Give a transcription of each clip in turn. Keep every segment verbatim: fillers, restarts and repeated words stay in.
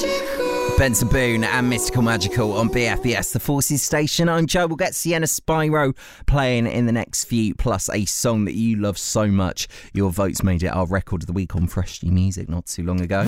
Benson Boone and Mystical Magical on B F B S, the Forces station. I'm Joe. We'll get Sienna Spyro playing in the next few, plus a song that you love so much. Your votes made it our record of the week on Fresh New Music not too long ago.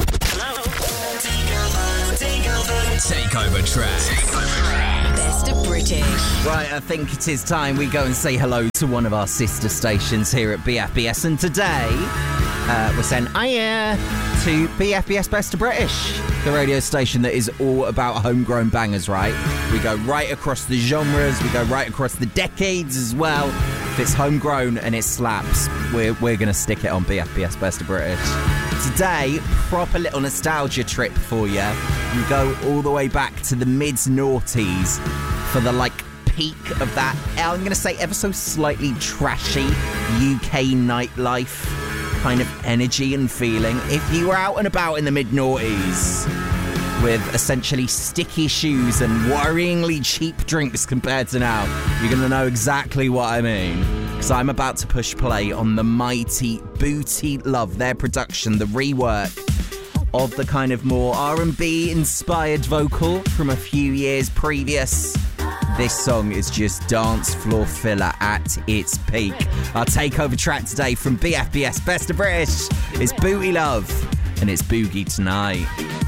Takeover track. Best of British. Right, I think it is time we go and say hello to one of our sister stations here at B F B S. And today, uh, we're saying hiya to B F B S Best of British, the radio station that is all about homegrown bangers, right? We go right across the genres, we go right across the decades as well. If it's homegrown and it slaps, we're, we're going to stick it on B F B S Best of British. Today, proper little nostalgia trip for you. We go all the way back to the mid-noughties for the, like, peak of that, I'm going to say ever so slightly trashy U K nightlife kind of energy and feeling. If you were out and about in the mid-noughties with essentially sticky shoes and worryingly cheap drinks compared to now, you're going to know exactly what I mean. Because I'm about to push play on the mighty Booty Love, their production, the rework of the kind of more R and B inspired vocal from a few years previous. This song is just dance floor filler at its peak. Our takeover track today from B F B S Best of British is Booty Love, and it's Boogie Tonight.